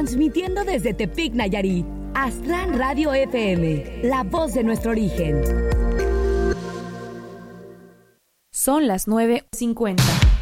Transmitiendo desde Tepic, Nayarit. Aztlán Radio FM, la voz de nuestro origen. Son las 9:50.